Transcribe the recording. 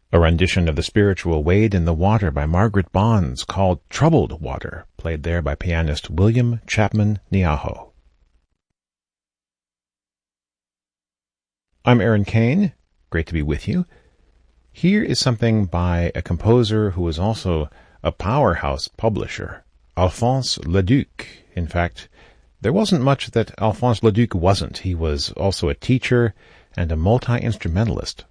A rendition of the spiritual Wade in the Water by Margaret Bonds, called Troubled Water, played there by pianist William Chapman Niaho. I'm Aaron Kane. Great to be with you. Here is something by a composer who is also a powerhouse publisher, Alphonse Leduc. In fact, there wasn't much that Alphonse Leduc wasn't. He was also a teacher and a multi-instrumentalist,